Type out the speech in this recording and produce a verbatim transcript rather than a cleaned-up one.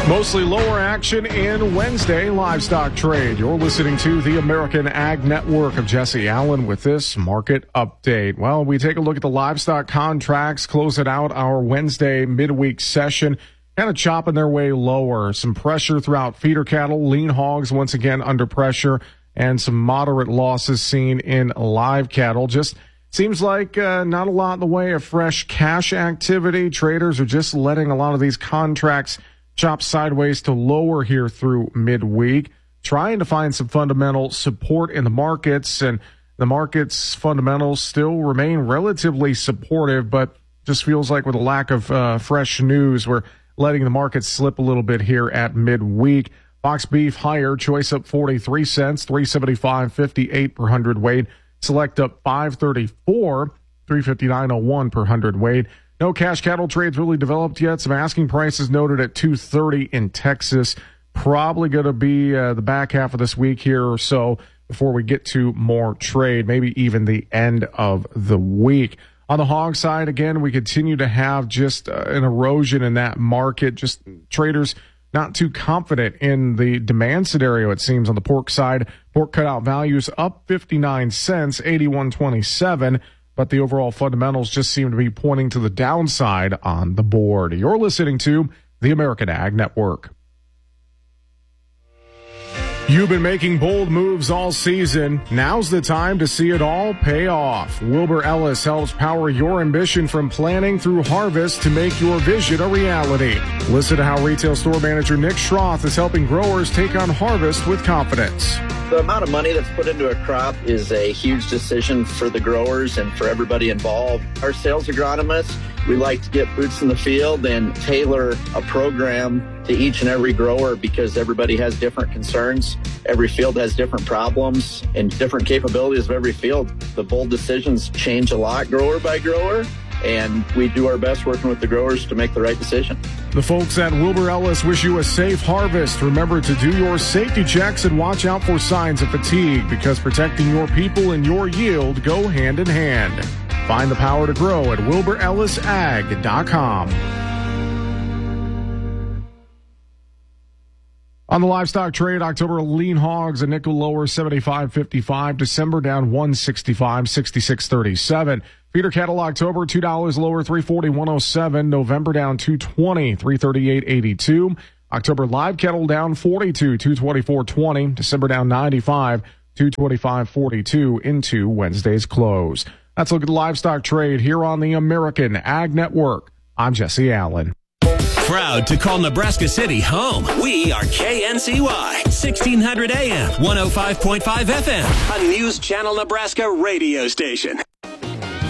Mostly lower action in Wednesday livestock trade. You're listening to the American Ag Network. Of Jesse Allen with this market update. Well, we take a look at the livestock contracts, close it out our Wednesday midweek session, kind of chopping their way lower. Some pressure throughout feeder cattle, lean hogs once again under pressure, and some moderate losses seen in live cattle. Just seems like uh, not a lot in the way of fresh cash activity. Traders are just letting a lot of these contracts chop sideways to lower here through midweek, trying to find some fundamental support in the markets, and the markets fundamentals still remain relatively supportive, but just feels like with a lack of uh, fresh news, we're letting the market slip a little bit here at midweek. Box beef higher, choice up forty-three cents, three seventy-five fifty-eight per hundredweight. Select up five thirty-four, three fifty-nine oh one per hundredweight. No cash cattle trades really developed yet. Some asking prices noted at two thirty in Texas. Probably going to be uh, the back half of this week here or so before we get to more trade, maybe even the end of the week. On the hog side, again, we continue to have just uh, an erosion in that market. Just traders not too confident in the demand scenario, it seems, on the pork side. Pork cutout values up fifty-nine cents, eighty-one twenty-seven. But the overall fundamentals just seem to be pointing to the downside on the board. You're listening to the American Ag Network. You've been making bold moves all season. Now's the time to see it all pay off. Wilbur Ellis helps power your ambition from planning through harvest to make your vision a reality. Listen to how retail store manager Nick Schroth is helping growers take on harvest with confidence. The amount of money that's put into a crop is a huge decision for the growers and for everybody involved. Our sales agronomists, we like to get boots in the field and tailor a program to each and every grower because everybody has different concerns. Every field has different problems and different capabilities of every field. The bold decisions change a lot grower by grower, and we do our best working with the growers to make the right decision. The folks at Wilbur Ellis wish you a safe harvest. Remember to do your safety checks and watch out for signs of fatigue because protecting your people and your yield go hand in hand. Find the power to grow at wilbur ellis ag dot com. On the livestock trade, October lean hogs a nickel lower, seventy-five fifty-five. December down one sixty-five, sixty-six thirty-seven. Feeder cattle October two dollars lower, three forty-one oh seven. November down two twenty, three thirty-eight eighty-two. October live cattle down forty-two, two twenty-four twenty. December down ninety-five, two twenty-five forty-two into Wednesday's close. Let's look at the livestock trade here on the American Ag Network. I'm Jesse Allen. Proud to call Nebraska City home. We are K N C Y, sixteen hundred A M, one oh five point five F M, a News Channel Nebraska radio station.